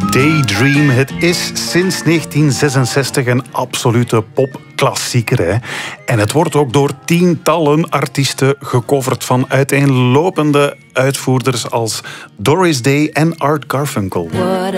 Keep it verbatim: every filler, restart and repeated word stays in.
Daydream. Het is sinds negentien zesenzestig een absolute popklassieker. Hè? En het wordt ook door tientallen artiesten gecoverd van uiteenlopende uitvoerders als Doris Day en Art Garfunkel. What